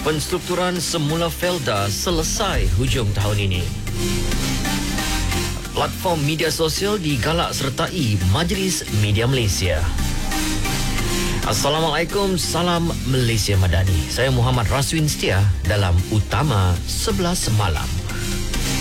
Penstrukturan semula Felda selesai hujung tahun ini. Platform media sosial digalak sertai Majlis Media Malaysia. Assalamualaikum, salam Malaysia Madani. Saya Muhammad Raswin Setia dalam Utama 11 Malam.